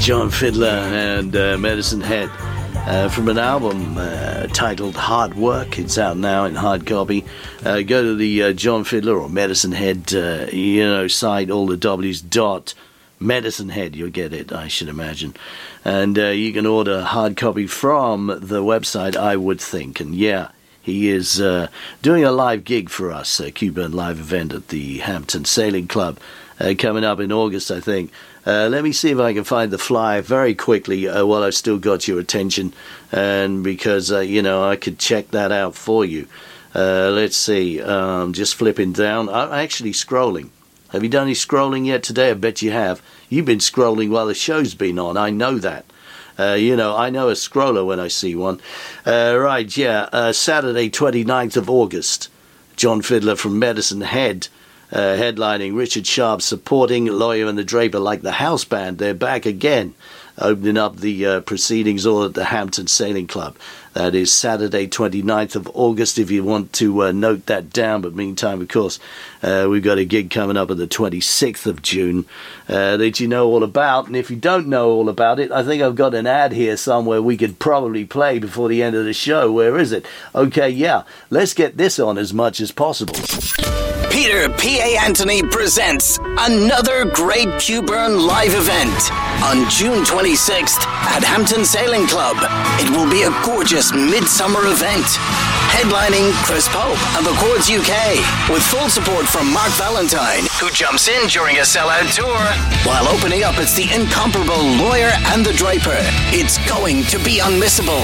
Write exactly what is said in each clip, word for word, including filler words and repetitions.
John Fiddler and uh, Medicine Head uh, from an album uh, titled Hard Work. It's out now in hard copy. Uh, go to the uh, John Fiddler or Medicine Head, uh, you know, site, all the W's dot Medicine Head. You'll get it, I should imagine. And uh, you can order hard copy from the website, I would think. And yeah, he is uh, doing a live gig for us, a Q-Burn live event at the Hampton Sailing Club uh, coming up in August, I think. Uh, let me see if I can find the flyer very quickly uh, while I've still got your attention, and because, uh, you know, I could check that out for you. Uh, let's see, um, just flipping down. I'm actually scrolling. Have you done any scrolling yet today? I bet you have. You've been scrolling while the show's been on. I know that. Uh, you know, I know a scroller when I see one. Uh, right, yeah, uh, Saturday, twenty-ninth of August. John Fiddler from Medicine Head. Uh, headlining, Richard Sharp supporting Lawyer and the Draper like the house band. They're back again, opening up the uh, proceedings all at the Hampton Sailing Club. That is Saturday, twenty-ninth of August, if you want to uh, note that down. But meantime, of course, uh, we've got a gig coming up on the twenty-sixth of June uh, that you know all about. And if you don't know all about it, I think I've got an ad here somewhere we could probably play before the end of the show. Where is it? Okay, yeah, let's get this on as much as possible. Peter P A. Anthony presents another great Q-Burn live event on June twenty-sixth at Hampton Sailing Club. It will be a gorgeous midsummer event. Headlining Chris Pope of the Chords U K, with full support from Mark Valentine, who jumps in during a sellout tour. While opening up, it's the incomparable Lawyer and the Draper. It's going to be unmissable.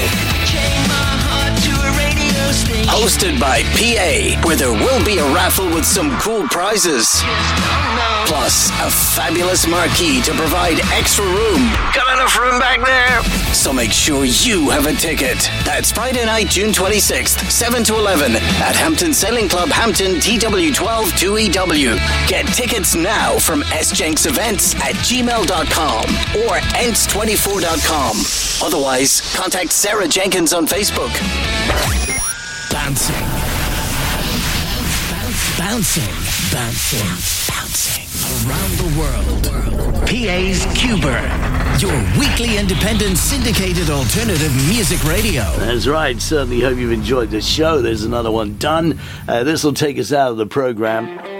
Hosted by P A, where there will be a raffle with some cool prizes. Plus, a fabulous marquee to provide extra room. Got enough room back there? So make sure you have a ticket. That's Friday night, June twenty-sixth, seven to eleven, at Hampton Sailing Club, Hampton, T W twelve two E W. Get tickets now from s jenks events at gmail dot com or ents twenty-four dot com. Otherwise, contact Sarah Jenkins on Facebook. Bouncing. Bouncing. Bouncing. Bouncing. Around the world. P A's Q-Burn. Your weekly independent syndicated alternative music radio. That's right. Certainly hope you've enjoyed this show. There's another one done. Uh, this will take us out of the program.